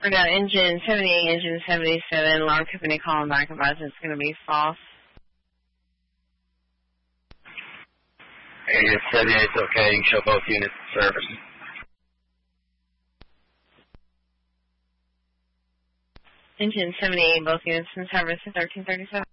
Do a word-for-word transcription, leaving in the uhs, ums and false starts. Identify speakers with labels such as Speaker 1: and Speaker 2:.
Speaker 1: We got engine seventy-eight, engine seventy-seven, log company calling back about it's going to be false.
Speaker 2: Engine seventy-eight, okay, you can show both units in service.
Speaker 1: Engine seventy-eight, both units in service at thirteen thirty-seven.